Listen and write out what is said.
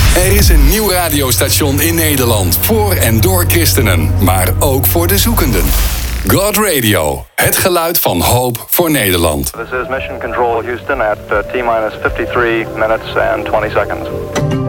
Er is een nieuw radiostation in Nederland. Voor en door christenen, maar ook voor de zoekenden. God Radio. Het geluid van hoop voor Nederland. This is Mission Control Houston at T-minus 53 minutes and 20 seconds.